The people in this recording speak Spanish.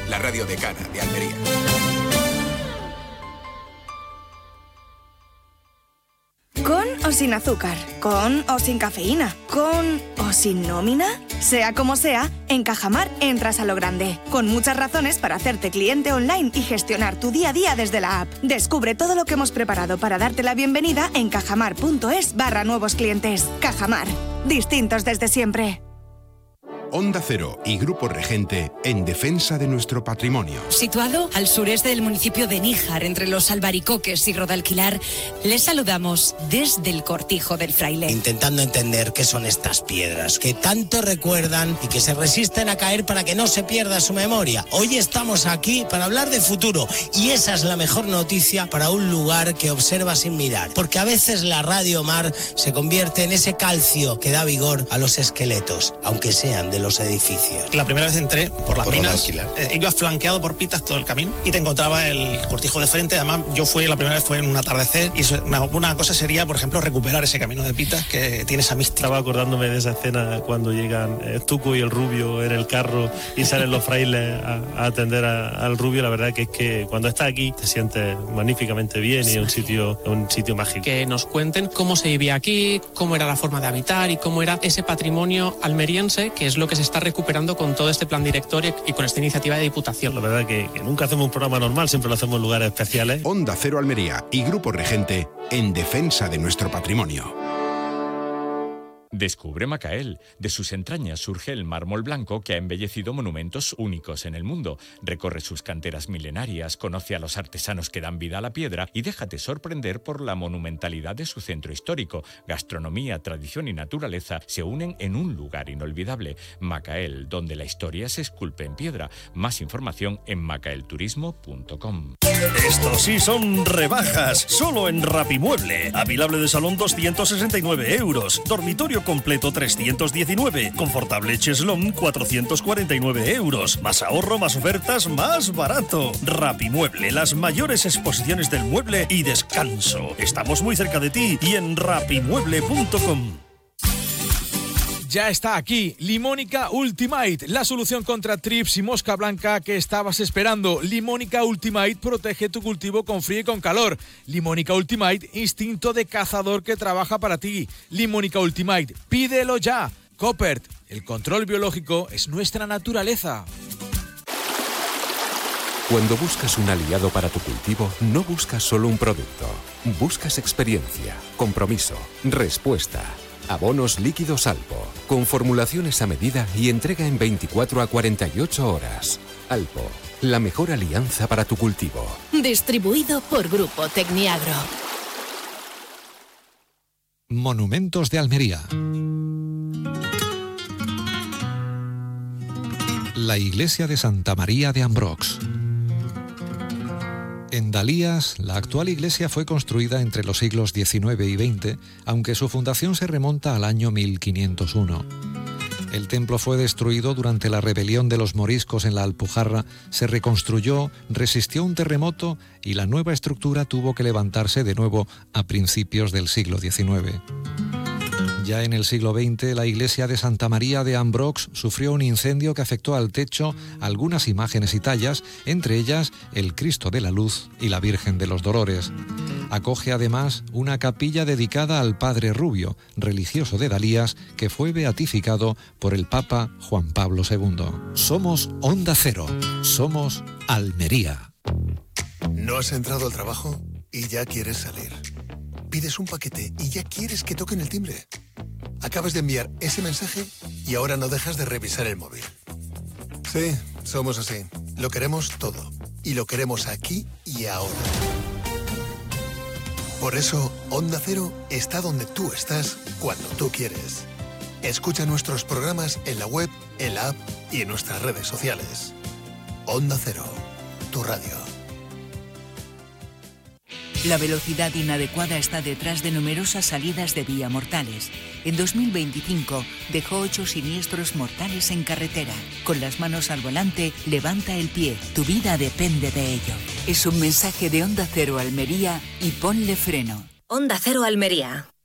la radio decana de Almería. ¿Con o sin azúcar? ¿Con o sin cafeína? ¿Con o sin nómina? Sea como sea, en Cajamar entras a lo grande, con muchas razones para hacerte cliente online y gestionar tu día a día desde la app. Descubre todo lo que hemos preparado para darte la bienvenida en cajamar.es/nuevos clientes. Cajamar, distintos desde siempre. Onda Cero y Grupo Regente en defensa de nuestro patrimonio. Situado al sureste del municipio de Níjar, entre los Albaricoques y Rodalquilar, les saludamos desde el Cortijo del Fraile. Intentando entender qué son estas piedras, que tanto recuerdan y que se resisten a caer para que no se pierda su memoria. Hoy estamos aquí para hablar de futuro y esa es la mejor noticia para un lugar que observa sin mirar. Porque a veces la Radio Mar se convierte en ese calcio que da vigor a los esqueletos, aunque sean de los edificios. La primera vez entré por las minas, iba flanqueado por pitas todo el camino y te encontraba el cortijo de frente. Además, la primera vez fue en un atardecer y una cosa sería, por ejemplo, recuperar ese camino de pitas que tiene esa mística. Estaba acordándome de esa escena cuando llegan Tuco y el Rubio en el carro y salen los frailes a atender al Rubio. La verdad que es que cuando estás aquí te sientes magníficamente bien y es un sitio mágico. Que nos cuenten cómo se vivía aquí, cómo era la forma de habitar y cómo era ese patrimonio almeriense, que es lo que se está recuperando con todo este plan director y con esta iniciativa de Diputación. La verdad que nunca hacemos un programa normal, siempre lo hacemos en lugares especiales. Onda Cero Almería y Grupo Regente en defensa de nuestro patrimonio. Descubre Macael. De sus entrañas surge el mármol blanco que ha embellecido monumentos únicos en el mundo. Recorre sus canteras milenarias, conoce a los artesanos que dan vida a la piedra y déjate sorprender por la monumentalidad de su centro histórico. Gastronomía, tradición y naturaleza se unen en un lugar inolvidable. Macael, donde la historia se esculpe en piedra. Más información en macaelturismo.com. Estos sí son rebajas, solo en Rapimueble. Avilable de salón 269 euros. Dormitorio completo 319. Confortable cheslón 449 euros. Más ahorro, más ofertas, más barato. Rapimueble, las mayores exposiciones del mueble y descanso. Estamos muy cerca de ti y en rapimueble.com. Ya está aquí, Limónica Ultimate, la solución contra trips y mosca blanca que estabas esperando. Limónica Ultimate protege tu cultivo con frío y con calor. Limónica Ultimate, instinto de cazador que trabaja para ti. Limónica Ultimate, pídelo ya. Coppert, el control biológico es nuestra naturaleza. Cuando buscas un aliado para tu cultivo, no buscas solo un producto. Buscas experiencia, compromiso, respuesta. Abonos líquidos Alpo, con formulaciones a medida y entrega en 24 a 48 horas. Alpo, la mejor alianza para tu cultivo. Distribuido por Grupo Tecniagro. Monumentos de Almería. La iglesia de Santa María de Ambrox. En Dalías, la actual iglesia fue construida entre los siglos XIX y XX, aunque su fundación se remonta al año 1501. El templo fue destruido durante la rebelión de los moriscos en la Alpujarra, se reconstruyó, resistió un terremoto y la nueva estructura tuvo que levantarse de nuevo a principios del siglo XIX. Ya en el siglo XX, la iglesia de Santa María de Ambrox sufrió un incendio que afectó al techo algunas imágenes y tallas, entre ellas el Cristo de la Luz y la Virgen de los Dolores. Acoge además una capilla dedicada al Padre Rubio, religioso de Dalías, que fue beatificado por el Papa Juan Pablo II. Somos Onda Cero, somos Almería. ¿No has entrado al trabajo y ya quieres salir? Pides un paquete y ya quieres que toquen el timbre. Acabas de enviar ese mensaje y ahora no dejas de revisar el móvil. Sí, somos así. Lo queremos todo. Y lo queremos aquí y ahora. Por eso, Onda Cero está donde tú estás, cuando tú quieres. Escucha nuestros programas en la web, en la app y en nuestras redes sociales. Onda Cero, tu radio. La velocidad inadecuada está detrás de numerosas salidas de vía mortales. En 2025 dejó 8 siniestros mortales en carretera. Con las manos al volante, levanta el pie. Tu vida depende de ello. Es un mensaje de Onda Cero Almería y ponle freno. Onda Cero Almería.